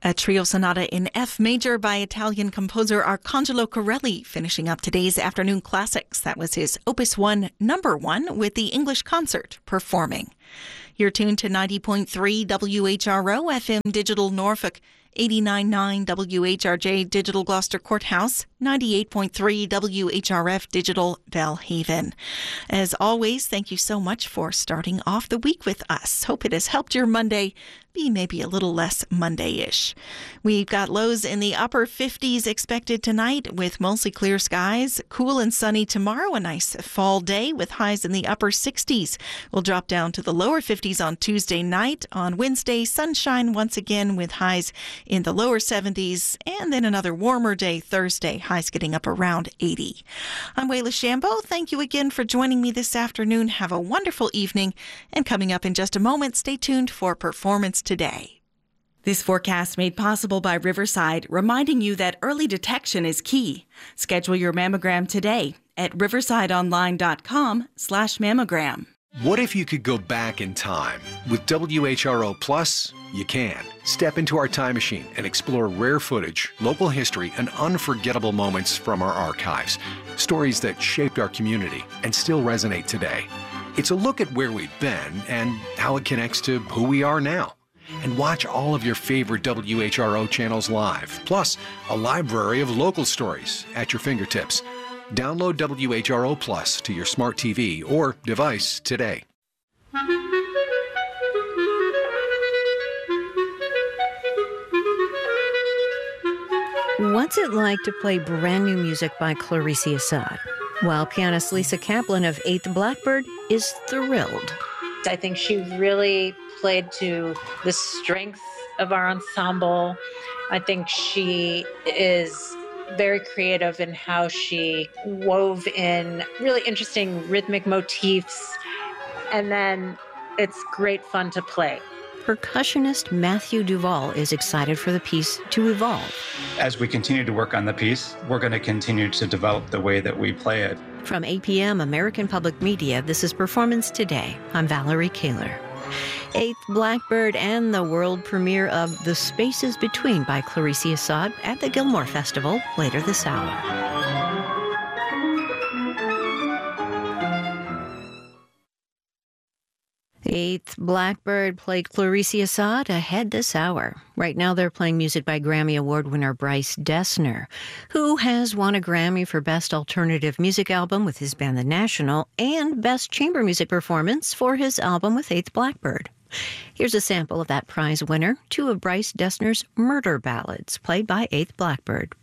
A trio sonata in F major by Italian composer Arcangelo Corelli, finishing up today's afternoon classics. That was his Opus 1, number 1, with the English Concert performing. You're tuned to 90.3 WHRO FM Digital Norfolk, 89.9 WHRJ Digital Gloucester Courthouse, 98.3 WHRF Digital Belhaven. As always, thank you so much for starting off the week with us. Hope it has helped your Monday be maybe a little less Monday-ish. We've got lows in the upper 50s expected tonight with mostly clear skies. Cool and sunny tomorrow, a nice fall day with highs in the upper 60s. We'll drop down to the lower 50s on Tuesday night. On Wednesday, sunshine once again with highs in the lower 70s, and then another warmer day Thursday, highs getting up around 80. I'm Wayla Shambo. Thank you again for joining me this afternoon. Have a wonderful evening, and coming up in just a moment, stay tuned for Performance Today. This forecast made possible by Riverside, reminding you that early detection is key. Schedule your mammogram today at riversideonline.com/mammogram. What if you could go back in time? With WHRO Plus, you can. Step into our time machine and explore rare footage, local history, and unforgettable moments from our archives. Stories that shaped our community and still resonate today. It's a look at where we've been and how it connects to who we are now. And watch all of your favorite WHRO channels live, plus a library of local stories at your fingertips. Download WHRO Plus to your smart TV or device today. What's it like to play brand new music by Clarice Assad? While pianist Lisa Kaplan of 8th Blackbird is thrilled. I think she really played to the strength of our ensemble. I think she is very creative in how she wove in really interesting rhythmic motifs, and then it's great fun to play. Percussionist Matthew Duvall is excited for the piece to evolve. As we continue to work on the piece, we're going to continue to develop the way that we play it. From 8 p.m. American Public Media, this is Performance Today. I'm Valerie Kaler. 8th Blackbird and the world premiere of The Spaces Between by Clarice Assad at the Gilmore Festival later this hour. 8th Blackbird played Clarice Assad ahead this hour. Right now they're playing music by Grammy Award winner Bryce Dessner, who has won a Grammy for Best Alternative Music Album with his band The National and Best Chamber Music Performance for his album with 8th Blackbird. Here's a sample of that prize winner, two of Bryce Dessner's murder ballads played by 8th Blackbird.